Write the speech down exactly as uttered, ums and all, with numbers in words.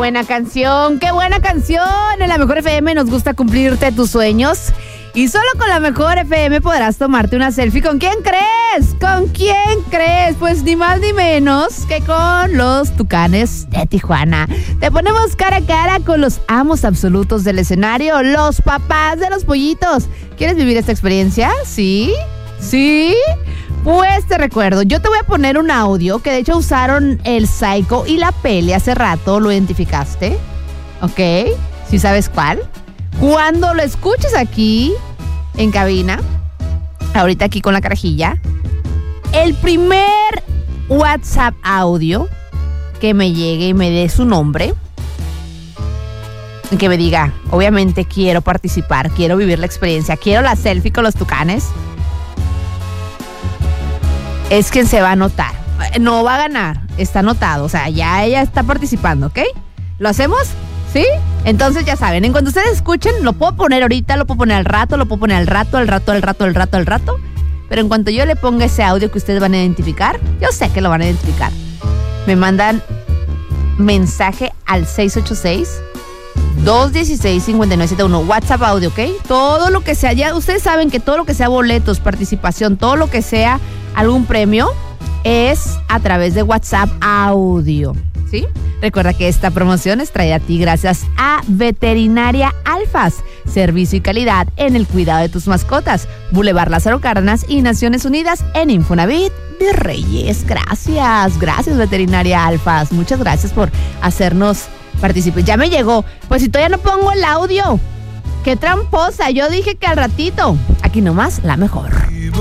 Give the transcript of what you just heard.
buena canción, qué buena canción. En la Mejor F M nos gusta cumplirte tus sueños. Y solo con la Mejor F M podrás tomarte una selfie. ¿Con quién crees? ¿Con quién crees? Pues ni más ni menos que con los Tucanes de Tijuana. Te ponemos cara a cara con los amos absolutos del escenario, los papás de los pollitos. ¿Quieres vivir esta experiencia? ¿Sí? ¿Sí? Pues te recuerdo, yo te voy a poner un audio que de hecho usaron el Psycho y la Pele hace rato. ¿Lo identificaste? ¿Ok? ¿Sí sabes cuál? Cuando lo escuches aquí en cabina, ahorita aquí con la carajilla, el primer WhatsApp audio que me llegue y me dé su nombre, que me diga, obviamente quiero participar, quiero vivir la experiencia, quiero la selfie con los Tucanes, es quien se va a anotar. No va a ganar, está anotado, o sea, ya ella está participando, ¿ok? ¿Lo hacemos? ¿Sí? Entonces ya saben, en cuanto ustedes escuchen, lo puedo poner ahorita, lo puedo poner al rato, lo puedo poner al rato, al rato, al rato, al rato, al rato. Pero en cuanto yo le ponga ese audio que ustedes van a identificar, yo sé que lo van a identificar. Me mandan mensaje al seis ocho seis, dos uno seis, cinco nueve siete uno, WhatsApp audio, ¿ok? Todo lo que sea, ya ustedes saben que todo lo que sea boletos, participación, todo lo que sea algún premio es a través de WhatsApp audio, ¿sí? Recuerda que esta promoción es traída a ti gracias a Veterinaria Alfaz, servicio y calidad en el cuidado de tus mascotas. Boulevard Lázaro Cárdenas y Naciones Unidas en Infonavit Virreyes. Gracias, gracias Veterinaria Alfaz. Muchas gracias por hacernos participar. Ya me llegó. Pues si todavía no pongo el audio, qué tramposa. Yo dije que al ratito. Aquí nomás la mejor.